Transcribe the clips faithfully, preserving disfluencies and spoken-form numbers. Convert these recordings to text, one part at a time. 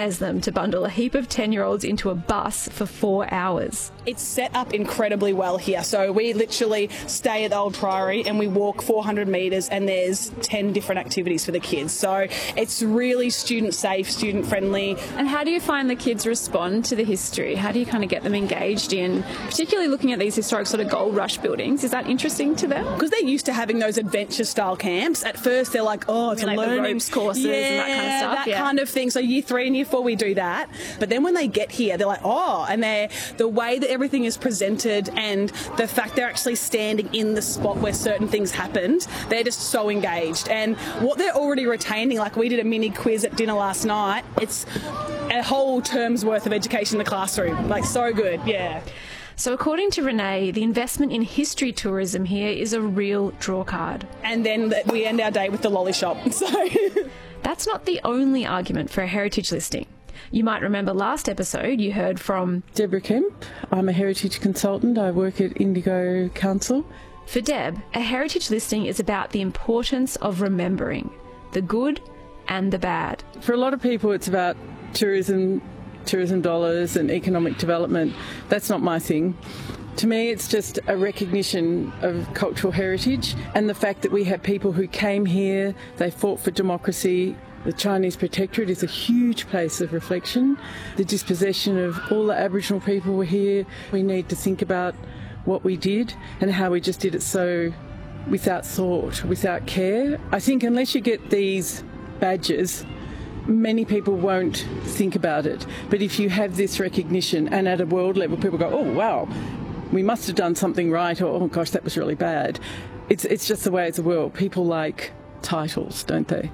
dares them to bundle a heap of ten-year-olds into a bus for four hours. It's set up incredibly well here. So we literally stay at the Old Priory and we walk four hundred metres and there's ten different activities for the kids. So it's really student safe, student friendly. And how do you find the kids respond to the history? How do you kind of get them engaged in, particularly looking at these historic sort of gold rush buildings? Is that interesting to them? Because they're used to having those adventure style camps. At first they're like, oh, it's a like learning the ropes courses yeah, and that kind of stuff. that yeah. kind of thing. So year three and year four we do that. But then when they get here, they're like, oh, and they're the way that everything is presented and the fact they're actually standing in the spot where certain things happened, they're just so engaged. And what they're already retaining, like we did a mini quiz at dinner last night, it's a whole term's worth of education in the classroom. Like, so good, yeah. So according to Renee, the investment in history tourism here is a real drawcard. And then we end our day with the lolly shop. So that's not the only argument for a heritage listing. You might remember last episode you heard from Deborah Kemp. I'm a heritage consultant. I work at Indigo Council. For Deb, a heritage listing is about the importance of remembering the good and the bad. For a lot of people, it's about tourism, tourism dollars and economic development. That's not my thing. To me, it's just a recognition of cultural heritage and the fact that we have people who came here, they fought for democracy. The Chinese Protectorate is a huge place of reflection. The dispossession of all the Aboriginal people were here. We need to think about what we did and how we just did it so without thought, without care. I think unless you get these badges, many people won't think about it. But if you have this recognition and at a world level people go, oh wow, we must have done something right, or oh gosh, that was really bad. It's, it's just the way it's the world. People like titles, don't they?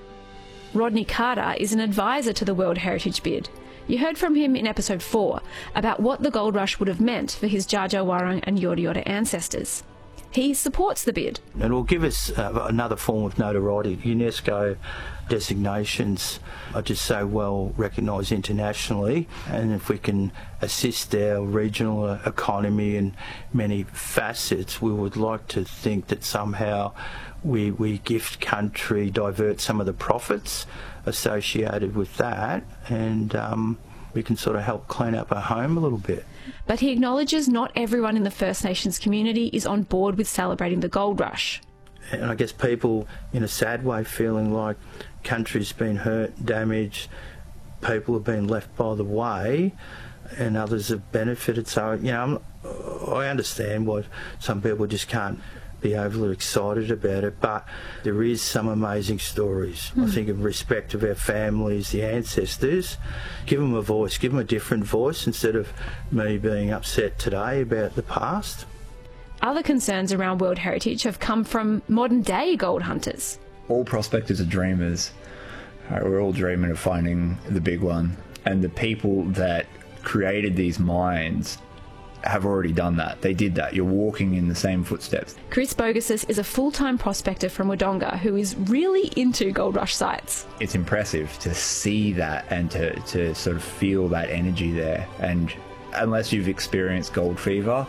Rodney Carter is an advisor to the World Heritage bid. You heard from him in episode four about what the gold rush would have meant for his Dja Dja Wurrung and Yorta Yorta ancestors. He supports the bid. It will give us uh, another form of notoriety. UNESCO designations are just so well recognised internationally, and if we can assist our regional economy in many facets, we would like to think that somehow we, we gift country, divert some of the profits associated with that, and um, we can sort of help clean up our home a little bit. But he acknowledges not everyone in the First Nations community is on board with celebrating the gold rush. And I guess people, in a sad way, feeling like country's been hurt, damaged, people have been left by the way, and others have benefited. So, you know, I'm, I understand why some people just can't be overly excited about it, but there is some amazing stories. Mm. I think in respect of our families, the ancestors, give them a voice, give them a different voice instead of me being upset today about the past. Other concerns around World Heritage have come from modern day gold hunters. All prospectors are dreamers. Uh, we're all dreaming of finding the big one, and the people that created these mines have already done that. They did that. You're walking in the same footsteps. Chris Bogasus is a full-time prospector from Wodonga who is really into gold rush sites. It's impressive to see that and to, to sort of feel that energy there. And unless you've experienced gold fever,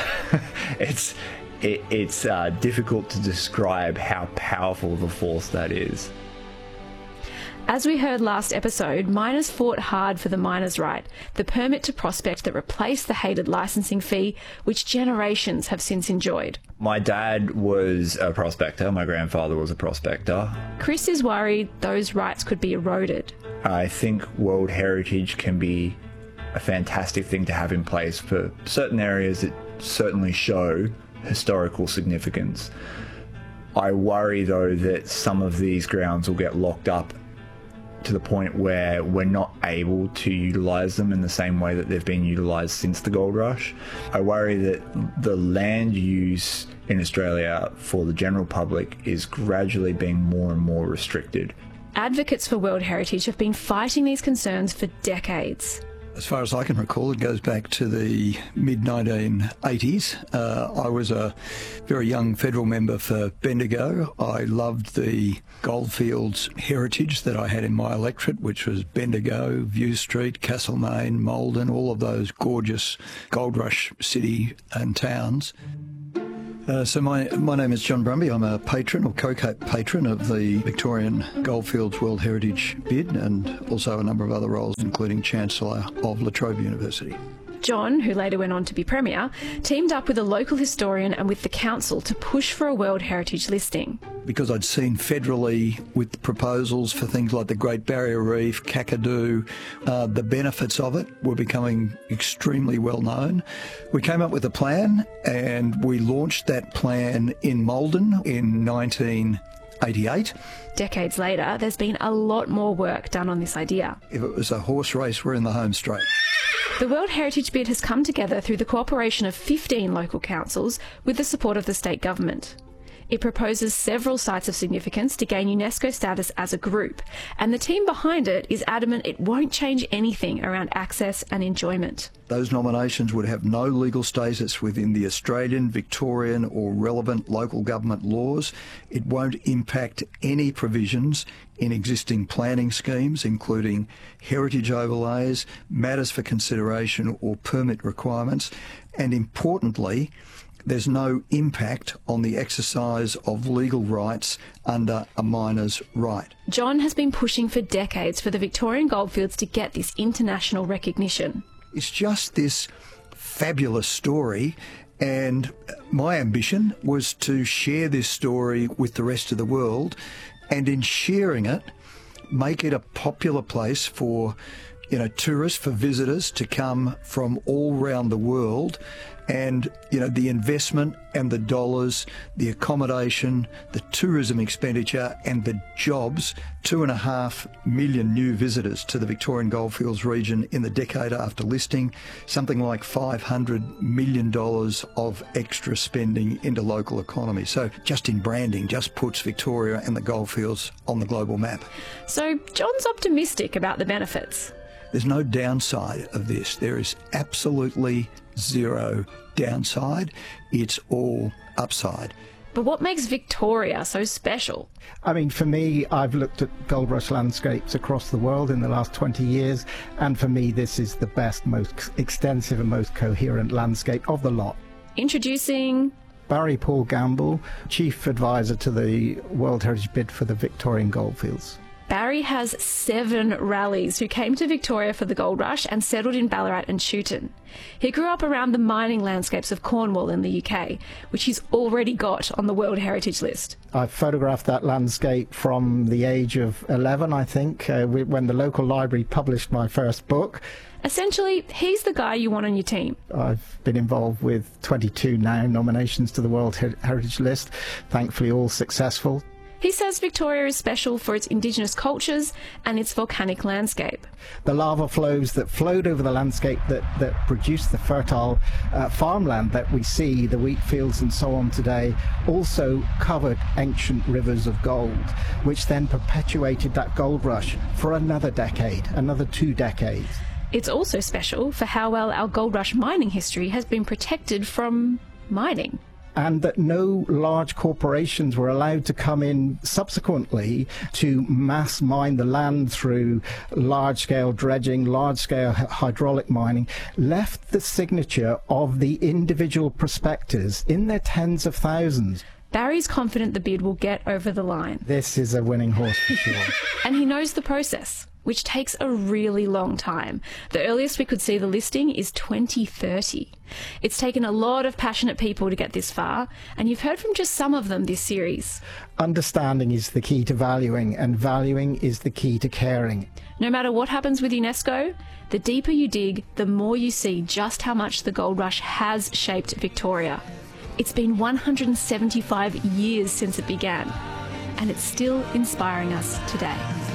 it's it, it's uh, difficult to describe how powerful the force that is. As we heard last episode, miners fought hard for the miner's right, the permit to prospect that replaced the hated licensing fee, which generations have since enjoyed. My dad was a prospector, my grandfather was a prospector. Chris is worried those rights could be eroded. I think World Heritage can be a fantastic thing to have in place for certain areas that certainly show historical significance. I worry, though, that some of these grounds will get locked up to the point where we're not able to utilise them in the same way that they've been utilised since the gold rush. I worry that the land use in Australia for the general public is gradually being more and more restricted. Advocates for World Heritage have been fighting these concerns for decades. As far as I can recall, it goes back to the mid nineteen eighties. Uh, I was a very young federal member for Bendigo. I loved the goldfields heritage that I had in my electorate, which was Bendigo, View Street, Castlemaine, Maldon, all of those gorgeous gold rush city and towns. Uh, so my my name is John Brumby. I'm a patron or co-patron of the Victorian Goldfields World Heritage Bid and also a number of other roles, including Chancellor of La Trobe University. John, who later went on to be Premier, teamed up with a local historian and with the council to push for a World Heritage listing. Because I'd seen federally with proposals for things like the Great Barrier Reef, Kakadu, uh, the benefits of it were becoming extremely well known. We came up with a plan and we launched that plan in Malden in nineteen eighty-eight. Decades later, there's been a lot more work done on this idea. If it was a horse race, we're in the home straight. The World Heritage Bid has come together through the cooperation of fifteen local councils with the support of the state government. It proposes several sites of significance to gain UNESCO status as a group, and the team behind it is adamant it won't change anything around access and enjoyment. Those nominations would have no legal status within the Australian, Victorian or relevant local government laws. It won't impact any provisions in existing planning schemes, including heritage overlays, matters for consideration or permit requirements, and importantly, there's no impact on the exercise of legal rights under a miner's right. John has been pushing for decades for the Victorian Goldfields to get this international recognition. It's just this fabulous story, and my ambition was to share this story with the rest of the world, and in sharing it, make it a popular place for, you know, tourists, for visitors to come from all around the world. And, you know, the investment and the dollars, the accommodation, the tourism expenditure and the jobs, two and a half million new visitors to the Victorian Goldfields region in the decade after listing, something like five hundred million dollars of extra spending into local economy. So just in branding, just puts Victoria and the Goldfields on the global map. So John's optimistic about the benefits. There's no downside of this. There is absolutely zero downside. It's all upside. But what makes Victoria so special? I mean, for me, I've looked at gold rush landscapes across the world in the last twenty years, and for me, this is the best, most extensive and most coherent landscape of the lot. Introducing Barry Paul Gamble, Chief Advisor to the World Heritage Bid for the Victorian Goldfields. Barry has seven rallies who came to Victoria for the gold rush and settled in Ballarat and Chewton. He grew up around the mining landscapes of Cornwall in the U K, which he's already got on the World Heritage List. I photographed that landscape from the age of eleven, I think, uh, when the local library published my first book. Essentially, he's the guy you want on your team. I've been involved with twenty-two now nominations to the World Her- Heritage List, thankfully all successful. He says Victoria is special for its Indigenous cultures and its volcanic landscape. The lava flows that flowed over the landscape that, that produced the fertile uh, farmland that we see, the wheat fields and so on today, also covered ancient rivers of gold, which then perpetuated that gold rush for another decade, another two decades. It's also special for how well our gold rush mining history has been protected from mining. And that no large corporations were allowed to come in subsequently to mass mine the land through large-scale dredging, large-scale hydraulic mining, left the signature of the individual prospectors in their tens of thousands. Barry's confident the bid will get over the line. This is a winning horse for sure. And he knows the process, which takes a really long time. The earliest we could see the listing is twenty thirty. It's taken a lot of passionate people to get this far, and you've heard from just some of them this series. Understanding is the key to valuing, and valuing is the key to caring. No matter what happens with UNESCO, the deeper you dig, the more you see just how much the gold rush has shaped Victoria. It's been one hundred seventy-five years since it began, and it's still inspiring us today.